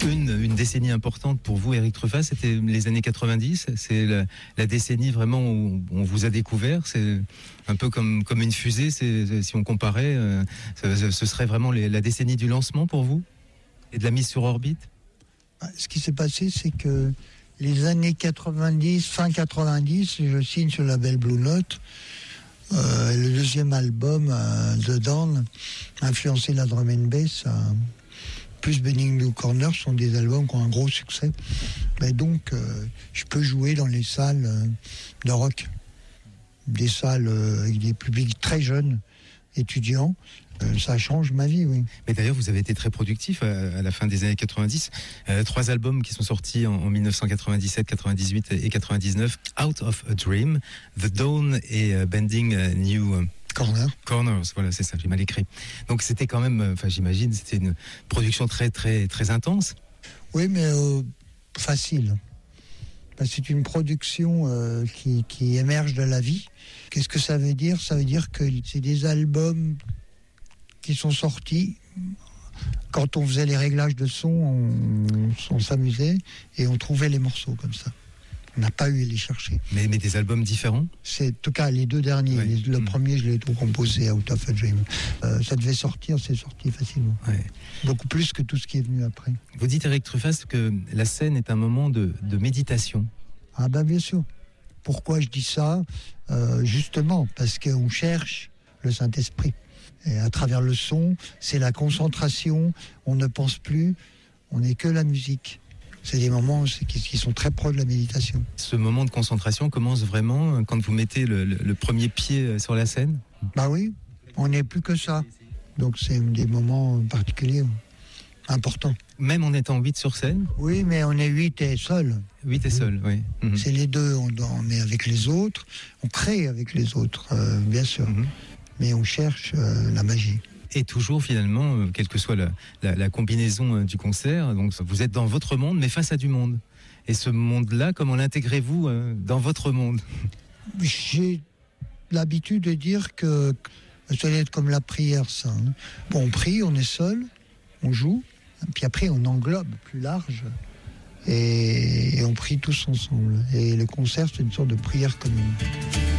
Une décennie importante pour vous, Eric Truffaz, c'était les années 90. C'est la décennie vraiment où on vous a découvert. C'est un peu comme une fusée. Si on comparait, ce serait vraiment la décennie du lancement pour vous et de la mise sur orbite. Ce qui s'est passé, c'est que les années 90, fin 90, je signe sur le label Blue Note. Le deuxième album, The Dawn, a influencé la drum and bass. Plus Bending Blue Corner sont des albums qui ont un gros succès. Mais donc, je peux jouer dans les salles de rock. Des salles avec des publics très jeunes, étudiants. Ça change ma vie, oui. Mais d'ailleurs, vous avez été très productif à la fin des années 90. 3 albums qui sont sortis en 1997, 98 et 99. Out of a Dream, The Dawn et Bending New Corners, voilà, c'est ça, j'ai mal écrit. Donc c'était quand même, j'imagine, c'était une production très, très, très intense. Oui, mais facile. C'est une production qui émerge de la vie. Qu'est-ce que ça veut dire ? Ça veut dire que c'est des albums qui sont sortis. Quand on faisait les réglages de son, on s'amusait et on trouvait les morceaux comme ça. On n'a pas eu à les chercher. Mais des albums différents ? C'est en tout cas les 2 derniers. Oui. Le premier, je l'ai tout composé, Out of a Dream. Ça devait sortir, c'est sorti facilement. Ouais. Beaucoup plus que tout ce qui est venu après. Vous dites, Eric Truffaz, que la scène est un moment de méditation. Ah ben bien sûr. Pourquoi je dis ça ? Justement, parce qu'on cherche le Saint-Esprit. Et à travers le son, c'est la concentration, on ne pense plus, on n'est que la musique. C'est des moments qui sont très proches de la méditation. Ce moment de concentration commence vraiment quand vous mettez le premier pied sur la scène ? Bah oui, on n'est plus que ça. Donc c'est des moments particuliers, importants. Même en étant 8 sur scène ? Oui, mais on est 8 et seul. 8 et seul, oui. Mm-hmm. C'est les deux, on est avec les autres, on crée avec les autres, bien sûr. Mm-hmm. Mais on cherche la magie. Et toujours finalement, quelle que soit la combinaison du concert, donc vous êtes dans votre monde, mais face à du monde. Et ce monde-là, comment l'intégrez-vous dans votre monde ? J'ai l'habitude de dire que ça doit être comme la prière, ça. Hein. Bon, on prie, on est seul, on joue, puis après on englobe plus large, et on prie tous ensemble. Et le concert, c'est une sorte de prière commune.